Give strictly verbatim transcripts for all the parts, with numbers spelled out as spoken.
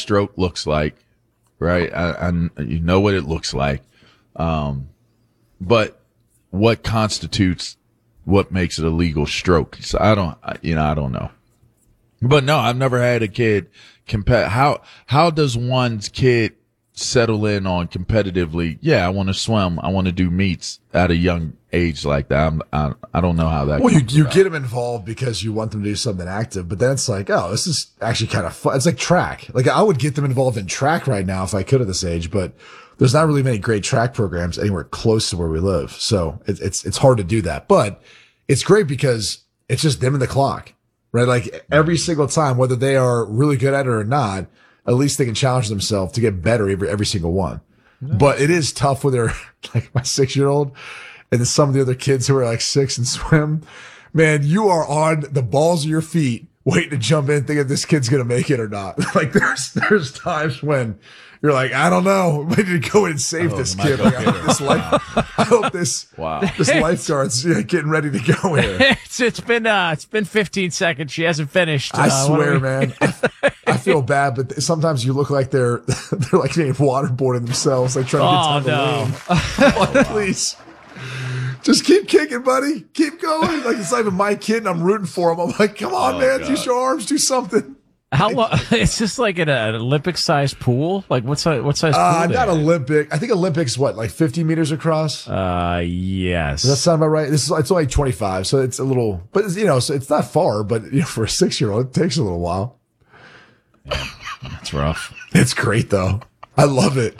stroke looks like, right? I, I you know what it looks like, um, but what constitutes what makes it a legal stroke? So I don't, I, you know, I don't know. But no, I've never had a kid compete. How how does one's kid settle in on competitively? Yeah, I want to swim. I want to do meets at a young age like that. I'm, I I don't know how that. Well, you comes you about. get them involved because you want them to do something active, but then it's like, oh, this is actually kind of fun. It's like track. Like I would get them involved in track right now if I could at this age, but there's not really many great track programs anywhere close to where we live, so it, it's it's hard to do that. But it's great because it's just them and the clock. Right? Like every single time, whether they are really good at it or not, at least they can challenge themselves to get better every, every single one. Nice. But it is tough when they're like my six year old and then some of the other kids who are like six and swim. Man, you are on the balls of your feet waiting to jump in thinking this kid's going to make it or not. Like there's, there's times when you're like, I don't know. I need to go in and save oh, this kid. Like, I hope this life, I hope this, wow. this lifeguard's yeah, getting ready to go here. it's, it's been, uh, it's been fifteen seconds. She hasn't finished. I uh, swear, man. I, I feel bad, but sometimes you look like they're, they're like being waterboarding themselves. Like trying to get oh, time no. to lean. Please. Just keep kicking, buddy. Keep going. Like it's not even my kid and I'm rooting for him. I'm like, come on, oh, man. God. Use your arms. Do something. How long? It's just like in a, an Olympic size pool. Like what size? What size? Uh, pool not Olympic. I think Olympics what, like fifty meters across. Uh, yes. Does that sound about right? This is it's only twenty-five, so it's a little, but it's, you know, so it's not far. But you know, for a six-year-old, it takes a little while. Yeah, that's rough. It's great though. I love it.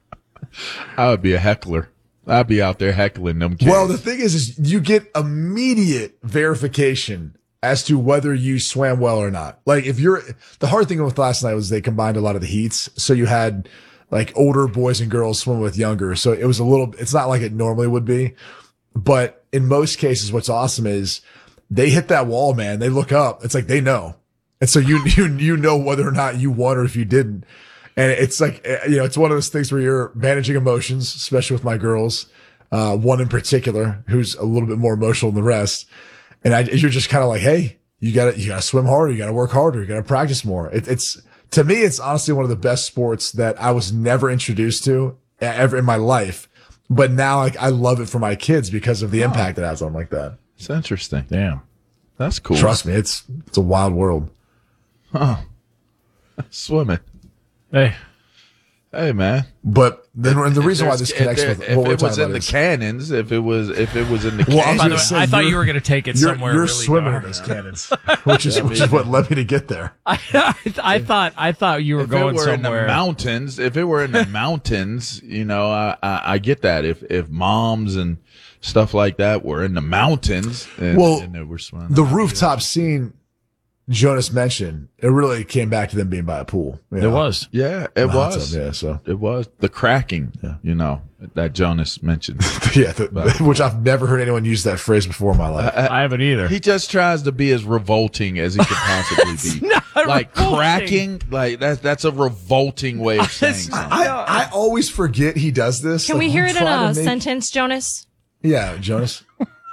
I would be a heckler. I'd be out there heckling them kids. Well, the thing is, is you get immediate verification as to whether you swam well or not. Like if you're, the hard thing with last night was they combined a lot of the heats. So you had like older boys and girls swim with younger. So it was a little, it's not like it normally would be, but in most cases, what's awesome is they hit that wall, man. They look up. It's like they know. And so you, you, you know whether or not you won or if you didn't. And it's like, you know, it's one of those things where you're managing emotions, especially with my girls. Uh, one in particular who's a little bit more emotional than the rest. And I, you're just kind of like, hey, you gotta, you gotta swim harder. You gotta work harder. You gotta practice more. It, it's, to me, it's honestly one of the best sports that I was never introduced to ever in my life. But now, like, I love it for my kids because of the oh. impact it has on them like that. It's interesting. Damn. That's cool. Trust me. It's, it's a wild world. Oh, swimming. Hey. Hey, man. But then the reason why this connects there, with if what we're it was in the is, cannons, if it was if it was in the well, cannons, by the way, I thought you were going to take it you're, somewhere. You're really swimming dark. in those cannons, which is which is what led me to get there. I, I, I thought I thought you were if going it were somewhere. in the mountains, if it were in the mountains, you know, I, I I get that. If if moms and stuff like that were in the mountains, and, well, and they were swimming, the rooftop scene Jonas mentioned, it really came back to them being by a pool. You know? It was. Yeah, it was. Tub, yeah, so it was the cracking, yeah. you know, that Jonas mentioned. yeah, the, but, which I've never heard anyone use that phrase before in my life. I, I haven't either. He just tries to be as revolting as he could possibly be. Like revolting. Cracking, like that's that's a revolting way of saying something. I, I always forget he does this. Can like, we hear it in a make... sentence, Jonas? Yeah, Jonas.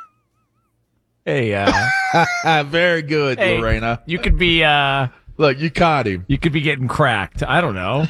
Hey, uh, very good, hey, Lorena. You could be, uh, look, you caught him. You could be getting cracked. I don't know.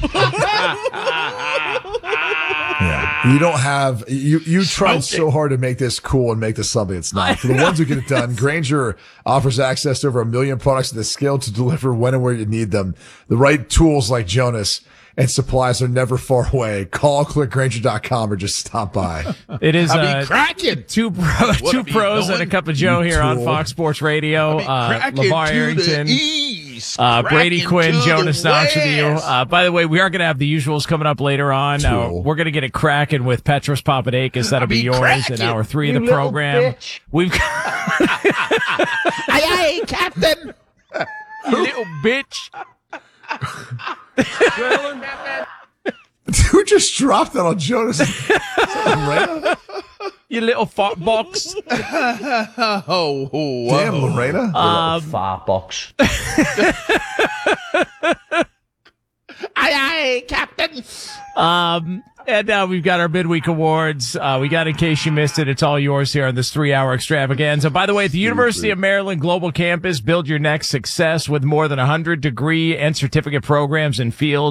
Yeah. You don't have, you, you tried so hard to make this cool and make this something it's not. For the ones who get it done, Grainger offers access to over a million products at the scale to deliver when and where you need them. The right tools like Jonas and supplies are never far away. Call, click Grainger dot com or just stop by. It is, I uh, mean, cracking. Two, pro, two pros and a cup of Joe here tool. on Fox Sports Radio. I mean, uh, LeVar Arrington. East, uh, Brady Quinn, Jonas Knox with you. West. Uh, by the way, we are going to have the usuals coming up later on. Uh, we're going to get it cracking with Petros Papadakis. That'll I be mean, yours cracking. in hour three You of the program. bitch. We've got Aye, aye, Captain. you little bitch. Who just dropped that on Jonas? Lorena? You little fart box. oh, whoa. Damn, Lorena. Um, Fart box. Aye, aye, Captain. Um, and now we've got our midweek awards. Uh, we got, in case you missed it, it's all yours here on this three-hour extravaganza. By the way, at the University of Maryland Global Campus, build your next success with more than one hundred degree and certificate programs in fields